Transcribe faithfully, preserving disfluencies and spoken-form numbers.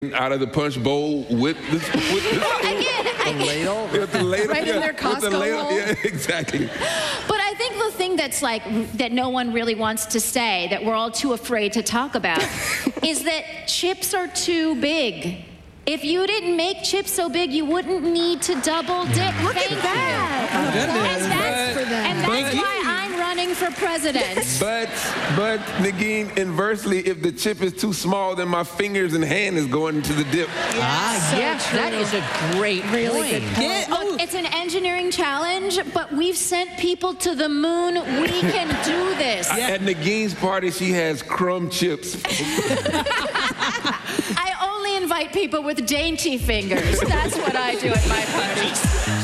out of the punch bowl with the, with the, Again, The ladle? with the ladle. Right in their with the Costco ladle. bowl? Yeah, exactly. But I think the thing that's like that no one really wants to say, that we're all too afraid to talk about, is that chips are too big. If you didn't make chips so big, you wouldn't need to double dip. Look at that. You. Oh, goodness. And that's, But- and that's but- why I'm running for president. But, but Nagin, inversely, if the chip is too small, then my fingers and hand is going into the dip. Ah, So yes, true. that is a great Really point. good point. Yeah, oh, Look, it's an engineering challenge, but we've sent people to the moon. We can do this. At Nagin's party, she has crumb chips. I only invite people with dainty fingers. That's what I do at my parties.